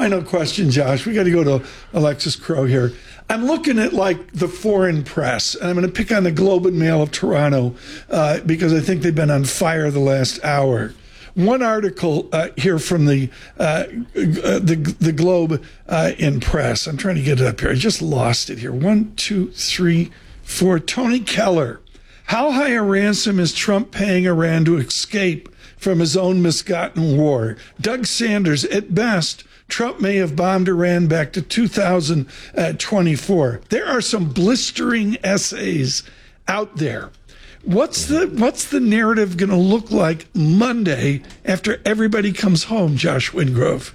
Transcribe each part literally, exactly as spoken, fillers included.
final question, Josh. We got to go to Alexis Crowe here. I'm looking at like the foreign press, and I'm going to pick on the Globe and Mail of Toronto uh, because I think they've been on fire the last hour. One article uh, here from the uh, the the Globe uh, in press. I'm trying to get it up here. I just lost it here. One, two, three, four. Tony Keller. How high a ransom is Trump paying Iran to escape from his own misgotten war? Doug Sanders. At best, Trump may have bombed Iran back to two thousand twenty-four. There are some blistering essays out there. What's the what's the narrative going to look like Monday after everybody comes home, Josh Wingrove?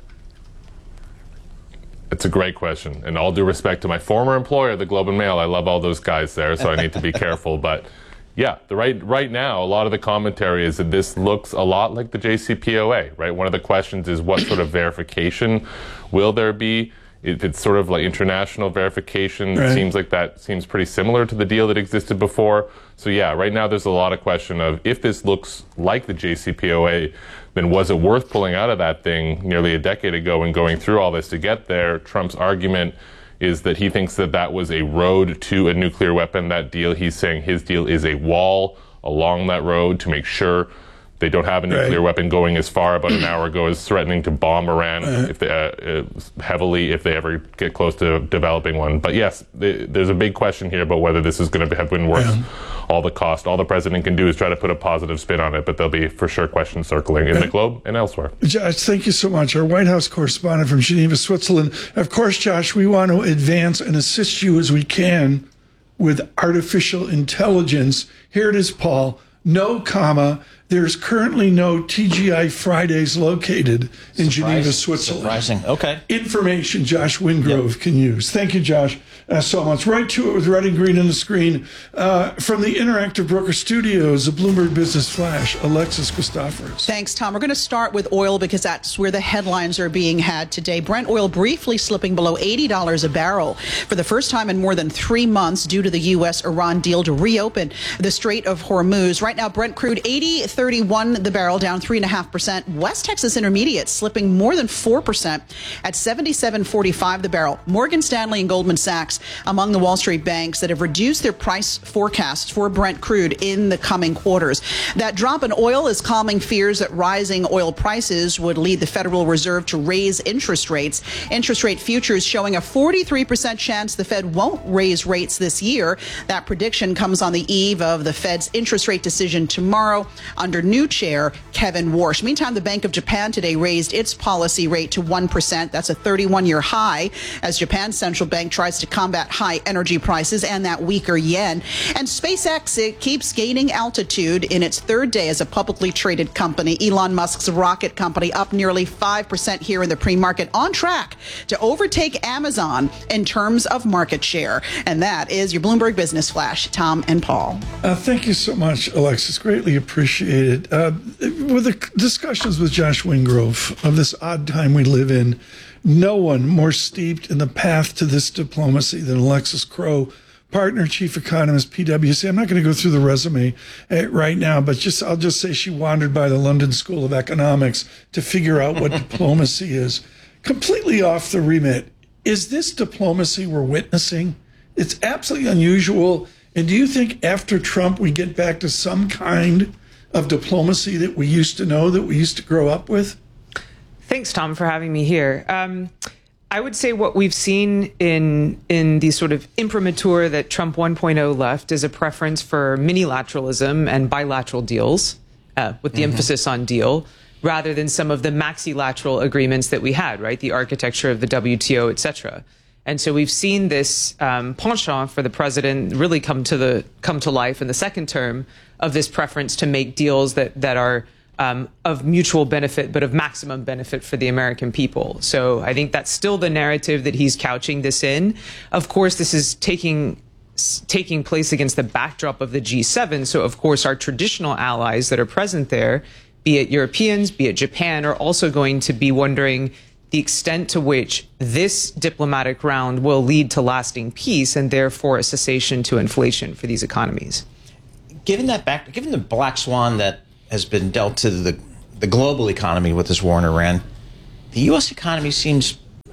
It's a great question. And all due respect to my former employer, the Globe and Mail, I love all those guys there, so I need to be careful. But yeah, the right right now, a lot of the commentary is that this looks a lot like the J C P O A, right? One of the questions is what sort of verification will there be? If it's sort of like international verification, right. It seems like that seems pretty similar to the deal that existed before. So yeah, right now there's a lot of question of if this looks like the J C P O A, then was it worth pulling out of that thing nearly a decade ago and going through all this to get there? Trump's argument is that he thinks that that was a road to a nuclear weapon, that deal. He's saying his deal is a wall along that road to make sure they don't have a nuclear right. weapon going as far about an hour ago as threatening to bomb Iran uh, if they, uh, uh, heavily if they ever get close to developing one. But yes, they, there's a big question here about whether this is going to have been worth yeah. all the cost. All the president can do is try to put a positive spin on it, but there'll be for sure questions circling in yeah. the Globe and elsewhere. Josh, thank you so much. Our White House correspondent from Geneva, Switzerland. Of course, Josh, we want to advance and assist you as we can with artificial intelligence. Here it is, Paul. No comma. There's currently no T G I Fridays located in Surprise. Geneva, Switzerland. Surprising. Okay. Information Josh Wingrove yep. can use. Thank you, Josh, uh, so much. Right to it with red and green on the screen. Uh, from the Interactive Broker Studios, the Bloomberg Business Flash, Alexis Christoforous. Thanks, Tom. We're going to start with oil because that's where the headlines are being had today. Brent oil briefly slipping below eighty dollars a barrel for the first time in more than three months due to the U S Iran deal to reopen the Strait of Hormuz. Right now, Brent crude eighty thirty-one the barrel, down three point five percent. West Texas Intermediate slipping more than four percent at seventy-seven forty-five the barrel. Morgan Stanley and Goldman Sachs among the Wall Street banks that have reduced their price forecasts for Brent crude in the coming quarters. That drop in oil is calming fears that rising oil prices would lead the Federal Reserve to raise interest rates. Interest rate futures showing a forty-three percent chance the Fed won't raise rates this year. That prediction comes on the eve of the Fed's interest rate decision tomorrow under new chair Kevin Warsh. Meantime, the Bank of Japan today raised its policy rate to one percent. That's a thirty-one year high as Japan's central bank tries to combat high energy prices and that weaker yen. And SpaceX, it keeps gaining altitude in its third day as a publicly traded company. Elon Musk's rocket company up nearly five percent here in the pre-market, on track to overtake Amazon in terms of market share. And that is your Bloomberg Business Flash. Tom and Paul. Uh, thank you so much, Alexis. Greatly appreciated. Uh, with the discussions with Josh Wingrove of this odd time we live in, no one more steeped in the path to this diplomacy than Alexis Crowe, partner chief economist, P W C. I'm not going to go through the resume uh, right now, but just I'll just say she wandered by the London School of Economics to figure out what diplomacy is. Completely off the remit. Is this diplomacy we're witnessing? It's absolutely unusual. And do you think after Trump we get back to some kind of diplomacy that we used to know, that we used to grow up with? Thanks, Tom, for having me here. Um, I would say what we've seen in in the sort of imprimatur that Trump one point oh left is a preference for minilateralism and bilateral deals, uh, with the mm-hmm. emphasis on deal, rather than some of the maxilateral agreements that we had, right? The architecture of the W T O, et cetera. And so we've seen this um, penchant for the president really come to the come to life in the second term of this preference to make deals that that are um, of mutual benefit, but of maximum benefit for the American people. So I think that's still the narrative that he's couching this in. Of course, this is taking taking place against the backdrop of the G seven. So of course, our traditional allies that are present there, be it Europeans, be it Japan, are also going to be wondering the extent to which this diplomatic round will lead to lasting peace and therefore a cessation to inflation for these economies. Given that back, given the black swan that has been dealt to the, the global economy with this war in Iran, the U S economy seems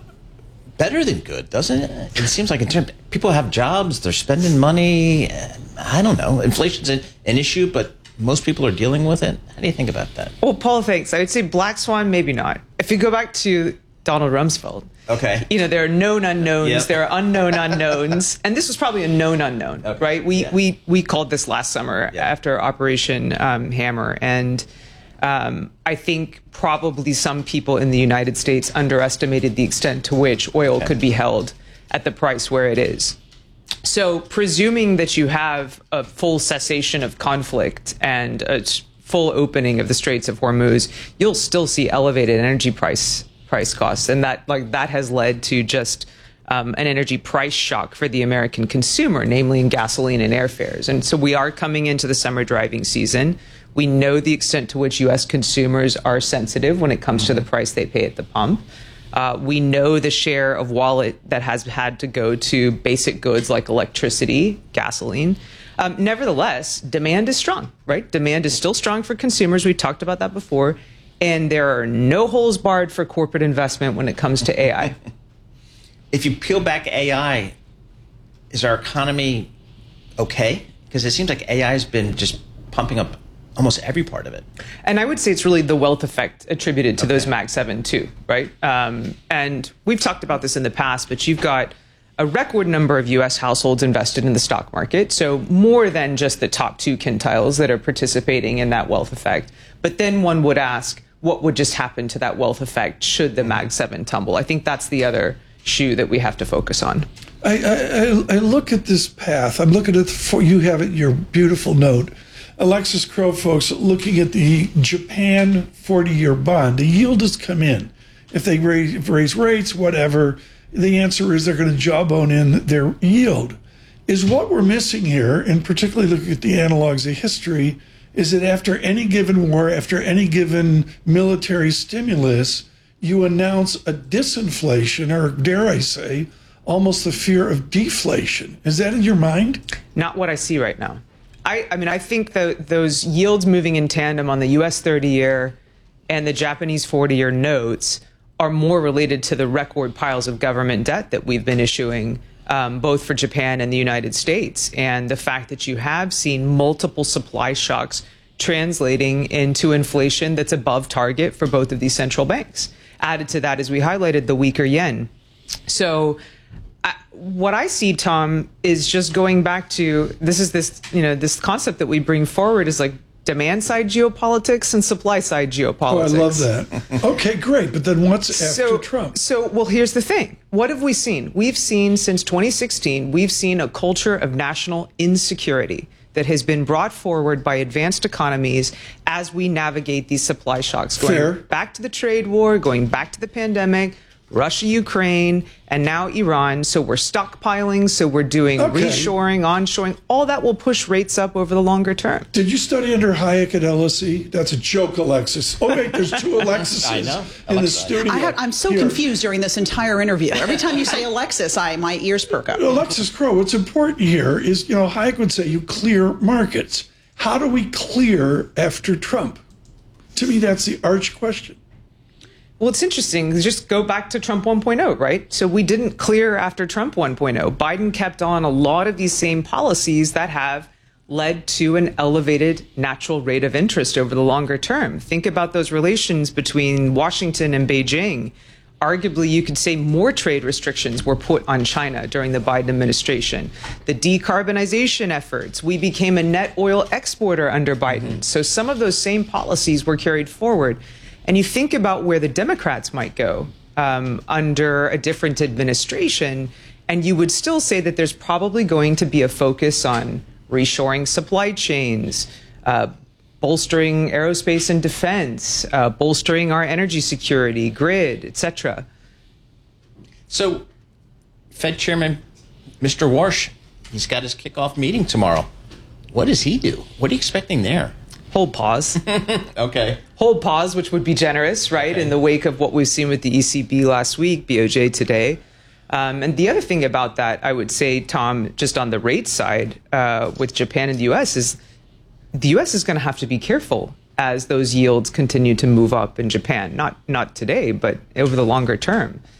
better than good, doesn't it? It seems like in terms, people have jobs, they're spending money. I don't know. Inflation's an, an issue, but most people are dealing with it. How do you think about that? Well, Paul, thanks. I would say black swan, maybe not. If you go back to Donald Rumsfeld, okay, you know, there are known unknowns, yep. there are unknown unknowns, and this was probably a known unknown, okay. right? We yeah. we we called this last summer yeah. after Operation um, Hammer, and um, I think probably some people in the United States underestimated the extent to which oil okay. could be held at the price where it is. So, presuming that you have a full cessation of conflict and a full opening of the Straits of Hormuz, you'll still see elevated energy price price costs, and that like that has led to just um, an energy price shock for the American consumer, namely in gasoline and airfares. And so, we are coming into the summer driving season. We know the extent to which U S consumers are sensitive when it comes to the price they pay at the pump. Uh, we know the share of wallet that has had to go to basic goods like electricity, gasoline. Um, nevertheless, demand is strong, right? Demand is still strong for consumers. We talked about that before. And there are no holes barred for corporate investment when it comes to A I. If you peel back A I, is our economy okay? Because it seems like A I has been just pumping up almost every part of it. And I would say it's really the wealth effect attributed to okay. those Mag seven too, right? Um, and we've talked about this in the past, but you've got a record number of U S households invested in the stock market. So more than just the top two quintiles that are participating in that wealth effect. But then one would ask, what would just happen to that wealth effect should the Mag seven tumble? I think that's the other shoe that we have to focus on. I, I, I look at this path. I'm looking at the, for you have it, your beautiful note. Alexis Crowe, folks, looking at the Japan forty-year bond, the yield has come in. If they raise, raise rates, whatever, the answer is they're going to jawbone in their yield. Is what we're missing here, and particularly looking at the analogs of history, is that after any given war, after any given military stimulus, you announce a disinflation, or dare I say, almost the fear of deflation. Is that in your mind? Not what I see right now. I, I mean, I think that those yields moving in tandem on the U S thirty-year and the Japanese forty-year notes are more related to the record piles of government debt that we've been issuing, um, both for Japan and the United States, and the fact that you have seen multiple supply shocks translating into inflation that's above target for both of these central banks. Added to that, as we highlighted, the weaker yen. So I, what I see, Tom, is just going back to this is this, you know, this concept that we bring forward is like demand side geopolitics and supply side geopolitics. Oh, I love that. Okay, great. But then what's after so, Trump? So, well, here's the thing. What have we seen? We've seen since twenty sixteen, we've seen a culture of national insecurity that has been brought forward by advanced economies as we navigate these supply shocks. Going Fair. back to the trade war, going back to the pandemic, Russia, Ukraine, and now Iran. So we're stockpiling, so we're doing Okay. reshoring, onshoring. All that will push rates up over the longer term. Did you study under Hayek at L S E? That's a joke, Alexis. Oh, wait, there's two Alexises I know. in the Alexa. studio. I had, I'm so Here. confused during this entire interview. Every time you say Alexis, I my ears perk up. Alexis Crowe, what's important here is, you know, Hayek would say you clear markets. How do we clear after Trump? To me, that's the arch question. Well, it's interesting. Just go back to Trump one point oh, right? So we didn't clear after Trump one point oh. Biden kept on a lot of these same policies that have led to an elevated natural rate of interest over the longer term. Think about those relations between Washington and Beijing. Arguably, you could say more trade restrictions were put on China during the Biden administration. The decarbonization efforts, we became a net oil exporter under Biden. Mm-hmm. So some of those same policies were carried forward. And you think about where the Democrats might go um, under a different administration, and you would still say that there's probably going to be a focus on reshoring supply chains, uh, bolstering aerospace and defense, uh, bolstering our energy security, grid, et cetera. So, Fed Chairman Mister Warsh, he's got his kickoff meeting tomorrow. What does he do? What are you expecting there? Hold pause. Okay. Hold pause, which would be generous, right? Okay. In the wake of what we've seen with the E C B last week, B O J today. Um, and the other thing about that, I would say, Tom, just on the rate side uh, with Japan and the U S is the U S is going to have to be careful as those yields continue to move up in Japan. Not not today, but over the longer term.